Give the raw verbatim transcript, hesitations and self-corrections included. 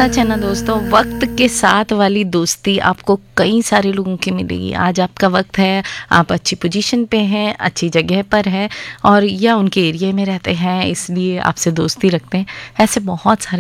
सच है ना दोस्तों, वक्त के साथ वाली दोस्ती आपको कई सारे लोगों की मिलेगी। आज आपका वक्त है, आप अच्छी पोजीशन पे हैं, अच्छी जगह पर हैं और या उनके एरिया में रहते हैं, इसलिए आपसे दोस्ती रखते हैं। ऐसे बहुत सारे